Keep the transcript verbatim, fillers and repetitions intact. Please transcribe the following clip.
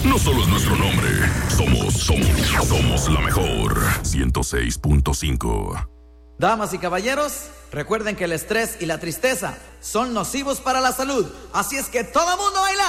no solo es nuestro nombre. Somos, somos, somos la mejor. ciento seis punto cinco. Damas y caballeros, recuerden que el estrés y la tristeza son nocivos para la salud. Así es que todo mundo baila.